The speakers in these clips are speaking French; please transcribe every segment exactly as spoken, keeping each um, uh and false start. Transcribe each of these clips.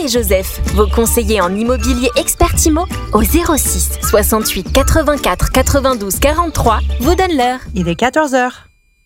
et Joseph, vos conseillers en immobilier expert Imo, au zéro six soixante-huit quatre-vingt-quatre quatre-vingt-douze quarante-trois, vous donnent l'heure. Il est quatorze heures.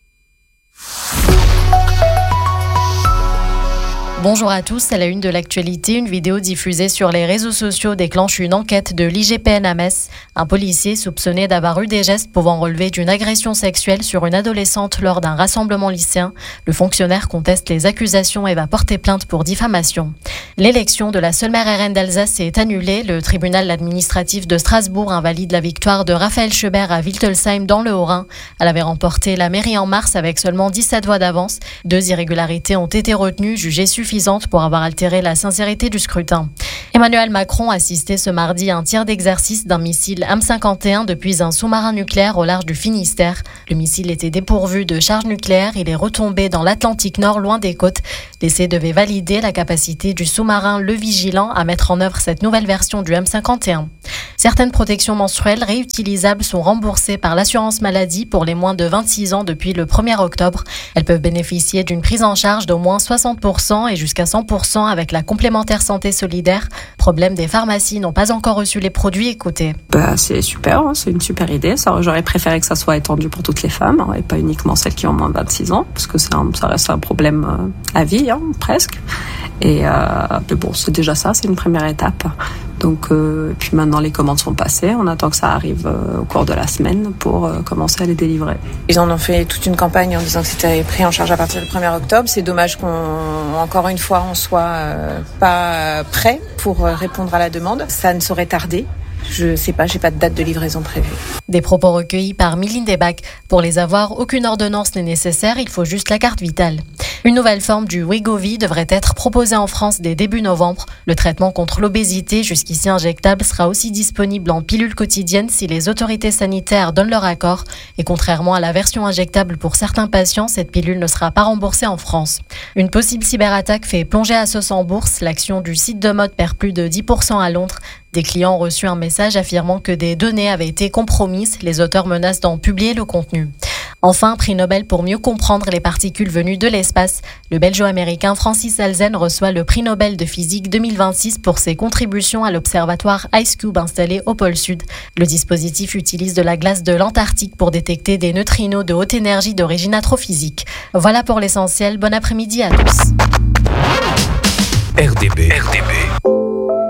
Bonjour à tous, à la une de l'actualité, une vidéo diffusée sur les réseaux sociaux déclenche une enquête de l'I G P N à Metz. Un policier soupçonné d'avoir eu des gestes pouvant relever d'une agression sexuelle sur une adolescente lors d'un rassemblement lycéen. Le fonctionnaire conteste les accusations et va porter plainte pour diffamation. L'élection de la seule maire R N d'Alsace est annulée. Le tribunal administratif de Strasbourg invalide la victoire de Raphaël Schubert à Wittelsheim dans le Haut-Rhin. Elle avait remporté la mairie en mars avec seulement dix-sept voix d'avance. Deux irrégularités ont été retenues, jugées suffisantes pour avoir altéré la sincérité du scrutin. Emmanuel Macron assistait ce mardi à un tir d'exercice d'un missile M cinquante et un depuis un sous-marin nucléaire au large du Finistère. Le missile était dépourvu de charge nucléaire. Il est retombé dans l'Atlantique Nord, loin des côtes. L'essai devait valider la capacité du sous-marin Le Vigilant à mettre en œuvre cette nouvelle version du M cinquante et un. Certaines protections menstruelles réutilisables sont remboursées par l'assurance maladie pour les moins de vingt-six ans depuis le premier octobre. Elles peuvent bénéficier d'une prise en charge d'au moins soixante pour cent et jusqu'à cent pour cent avec la complémentaire santé solidaire. Problème, des pharmacies n'ont pas encore reçu les produits. Écoutez. Bah, c'est super, hein, c'est une super idée. Ça, j'aurais préféré que ça soit étendu pour toutes les femmes, hein, et pas uniquement celles qui ont moins de vingt-six ans, parce que c'est un, ça reste un problème euh, à vie, hein, presque. Et euh, mais bon, c'est déjà ça, c'est une première étape. Donc, euh, puis maintenant les commandes sont passées, on attend que ça arrive euh, au cours de la semaine pour euh, commencer à les délivrer. Ils en ont fait toute une campagne en disant que c'était pris en charge à partir du premier octobre. C'est dommage qu'on, encore une fois, on soit euh, pas prêt pour euh, répondre à la demande. Ça ne saurait tarder. Je sais pas, j'ai pas de date de livraison prévue. Des propos recueillis par Mylène Debac. Pour les avoir, aucune ordonnance n'est nécessaire, il faut juste la carte vitale. Une nouvelle forme du Wegovy devrait être proposée en France dès début novembre. Le traitement contre l'obésité, jusqu'ici injectable, sera aussi disponible en pilule quotidienne si les autorités sanitaires donnent leur accord. Et contrairement à la version injectable pour certains patients, cette pilule ne sera pas remboursée en France. Une possible cyberattaque fait plonger Asos en bourse. L'action du site de mode perd plus de dix pour cent à Londres. Des clients ont reçu un message affirmant que des données avaient été compromises. Les auteurs menacent d'en publier le contenu. Enfin, prix Nobel pour mieux comprendre les particules venues de l'espace. Le belgeo-américain Francis Alzen reçoit le prix Nobel de physique deux mille vingt-six pour ses contributions à l'observatoire IceCube installé au pôle Sud. Le dispositif utilise de la glace de l'Antarctique pour détecter des neutrinos de haute énergie d'origine astrophysique. Voilà pour l'essentiel. Bon après-midi à tous. R D B. R D B.